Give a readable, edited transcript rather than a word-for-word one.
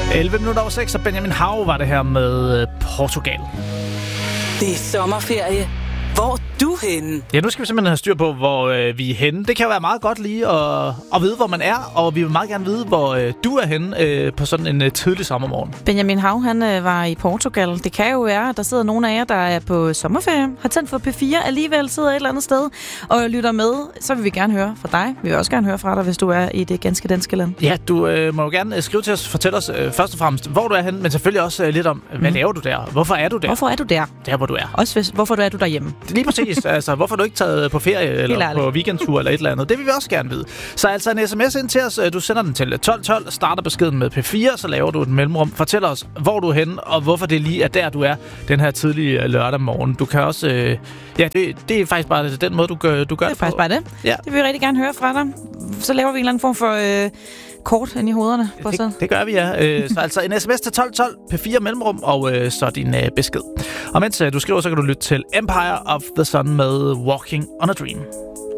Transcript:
11 minutter over 6, og Benjamin Hav var det her med Portugal. Det er sommerferie. Hvor er du henne? Ja, nu skal vi simpelthen have styr på, hvor vi er henne. Det kan jo være meget godt lige at vide, hvor man er, og vi vil meget gerne vide, hvor du er henne på sådan en tidlig sommermorgen. Benjamin Hav, han var i Portugal. Det kan jo være, at der sidder nogle af jer, der er på sommerferie, har tændt for P4, alligevel sidder et eller andet sted og lytter med. Så vil vi gerne høre fra dig. Vi vil også gerne høre fra dig, hvis du er i det ganske danske land. Ja, du må jo gerne skrive til os, fortæl os først og fremmest, hvor du er henne, men selvfølgelig også lidt om, hvad laver du der? Hvorfor er du der? Hvorfor er du der? Der, hvor du er. Også hvorfor er du derhjemme? Lige præcis. Altså, hvorfor er du ikke taget på ferie eller på weekendtur eller et eller andet? Det vil vi også gerne vide. Så altså en sms ind til os. Du sender den til 1212, starter beskeden med P4, så laver du et mellemrum. Fortæl os, hvor du er henne, og hvorfor det lige er der, du er den her tidlige lørdag morgen. Du kan også... det er faktisk bare den måde, du gør det på. Det er faktisk bare det. Ja. Det vil vi rigtig gerne høre fra dig. Så laver vi en eller anden form for... kort ind i hovederne. Det gør vi, ja. Så altså en sms til 1212, P4 mellemrum, og så din besked. Og mens du skriver, så kan du lytte til Empire of the Sun med Walking on a Dream.